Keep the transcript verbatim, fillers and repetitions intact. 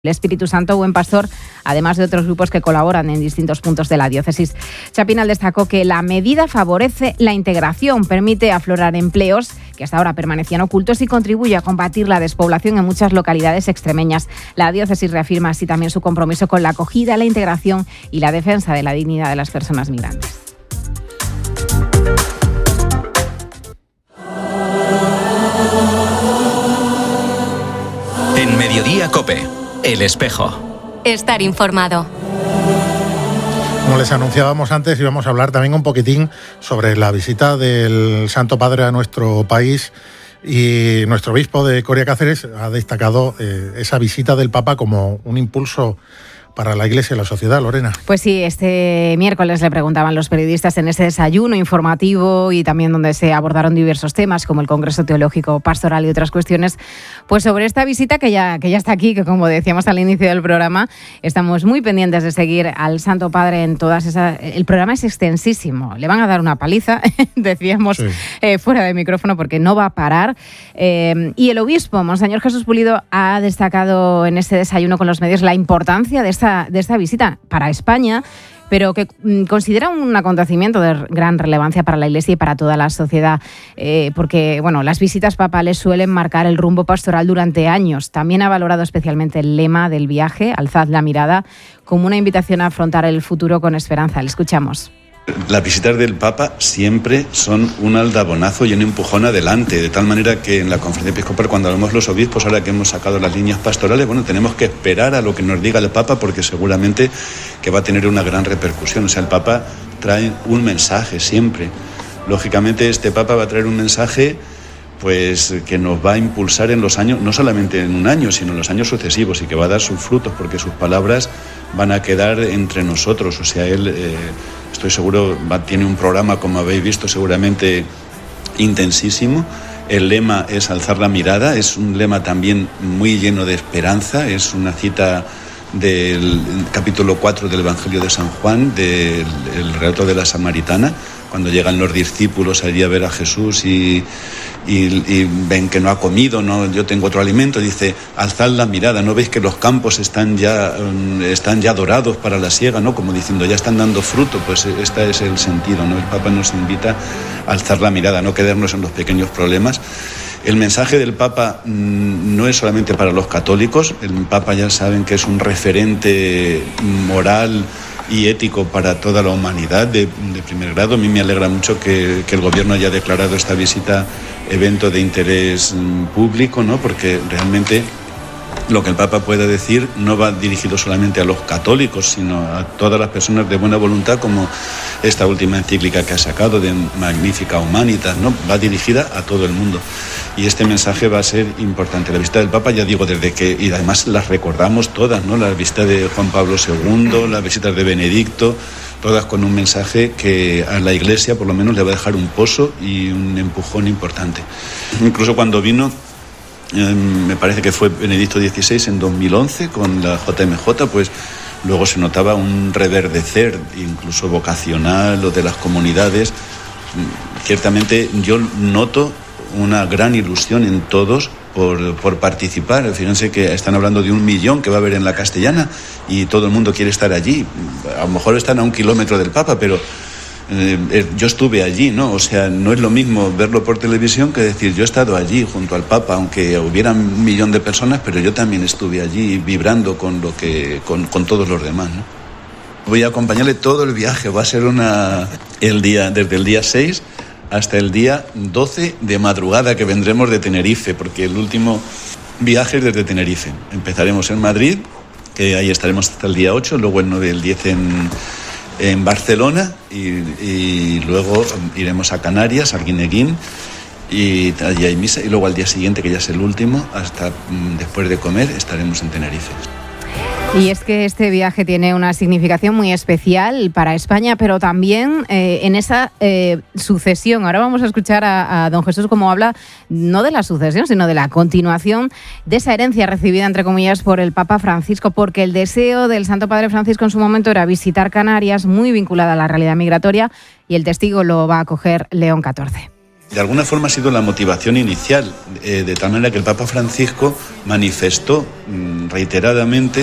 el Espíritu Santo, Buen Pastor, además de otros grupos que colaboran en distintos puntos de la diócesis. Chapinal destacó que la medida favorece la integración, permite aflorar empleos que hasta ahora permanecían ocultos y contribuye a combatir la despoblación en muchas localidades extremeñas. La diócesis reafirma así también su compromiso con la acogida, la integración y la defensa de la dignidad de las personas migrantes. En Mediodía COPE, El Espejo. Estar informado. Como les anunciábamos antes, íbamos a hablar también un poquitín sobre la visita del Santo Padre a nuestro país, y nuestro obispo de Coria Cáceres ha destacado eh, esa visita del Papa como un impulso para la Iglesia y la sociedad. Lorena. Pues sí, este miércoles le preguntaban los periodistas en ese desayuno informativo y también donde se abordaron diversos temas como el Congreso Teológico Pastoral y otras cuestiones, pues sobre esta visita que ya, que ya está aquí, que como decíamos al inicio del programa, estamos muy pendientes de seguir al Santo Padre en todas esas... El programa es extensísimo, le van a dar una paliza, decíamos sí. eh, fuera de micrófono, porque no va a parar. Eh, y el obispo, Monseñor Jesús Pulido, ha destacado en este desayuno con los medios la importancia de esta de esta visita para España, pero que mm, considera un acontecimiento de gran relevancia para la Iglesia y para toda la sociedad, eh, porque bueno, las visitas papales suelen marcar el rumbo pastoral durante años. También ha valorado especialmente el lema del viaje, Alzad la mirada, como una invitación a afrontar el futuro con esperanza. Le escuchamos. Las visitas del Papa siempre son un aldabonazo y un empujón adelante, de tal manera que en la conferencia episcopal, cuando hablamos los obispos, ahora que hemos sacado las líneas pastorales, bueno, tenemos que esperar a lo que nos diga el Papa, porque seguramente que va a tener una gran repercusión. O sea, el Papa trae un mensaje siempre. Lógicamente este Papa va a traer un mensaje pues que nos va a impulsar en los años, no solamente en un año, sino en los años sucesivos, y que va a dar sus frutos, porque sus palabras van a quedar entre nosotros. O sea, él, eh, estoy seguro, va, tiene un programa, como habéis visto, seguramente intensísimo. El lema es alzar la mirada, es un lema también muy lleno de esperanza, es una cita del capítulo cuatro del Evangelio de San Juan, del el relato de la Samaritana, cuando llegan los discípulos allí a ver a Jesús y, y, y ven que no ha comido, no, yo tengo otro alimento, dice, alzad la mirada, ¿no veis que los campos están ya, están ya dorados para la siega, ¿no? Como diciendo, ya están dando fruto. Pues este es el sentido, ¿no? El Papa nos invita a alzar la mirada, no quedarnos en los pequeños problemas. El mensaje del Papa mmm, no es solamente para los católicos. El Papa, ya saben, que es un referente moral y ético para toda la humanidad de, de primer grado. A mí me alegra mucho que, que el Gobierno haya declarado esta visita evento de interés mmm, público, ¿no? Porque realmente lo que el Papa pueda decir no va dirigido solamente a los católicos, sino a todas las personas de buena voluntad, como esta última encíclica que ha sacado de Magnificat Humanitas, ¿no? Va dirigida a todo el mundo. Y este mensaje va a ser importante. La visita del Papa, ya digo, desde que, y además las recordamos todas, ¿no? La visita de Juan Pablo segundo, las visitas de Benedicto, todas con un mensaje que a la Iglesia por lo menos le va a dejar un pozo y un empujón importante. Incluso cuando vino, eh, me parece que fue Benedicto dieciséis en dos mil once con la J M J, pues luego se notaba un reverdecer, incluso vocacional, o de las comunidades. Ciertamente yo noto una gran ilusión en todos por, por participar. Fíjense que están hablando de un millón que va a haber en la Castellana y todo el mundo quiere estar allí. A lo mejor están a un kilómetro del Papa, pero eh, yo estuve allí, ¿no? O sea, no es lo mismo verlo por televisión que decir, yo he estado allí junto al Papa, aunque hubiera un millón de personas, pero yo también estuve allí vibrando con, lo que, con, con todos los demás, ¿no? Voy a acompañarle todo el viaje. Va a ser una el día desde el día seis hasta el día doce de madrugada, que vendremos de Tenerife, porque el último viaje es desde Tenerife. Empezaremos en Madrid, que ahí estaremos hasta el día ocho, luego el nueve y el diez en, en Barcelona, y, y luego iremos a Canarias, a Arguineguín, y allí hay misa, y luego al día siguiente, que ya es el último, hasta después de comer, estaremos en Tenerife. Y es que este viaje tiene una significación muy especial para España, pero también eh, en esa eh, sucesión. Ahora vamos a escuchar a, a don Jesús cómo habla, no de la sucesión, sino de la continuación de esa herencia recibida, entre comillas, por el Papa Francisco, porque el deseo del Santo Padre Francisco en su momento era visitar Canarias, muy vinculada a la realidad migratoria, y el testigo lo va a acoger León catorce. de alguna forma ha sido la motivación inicial, eh, de tal manera que el Papa Francisco manifestó mmm, reiteradamente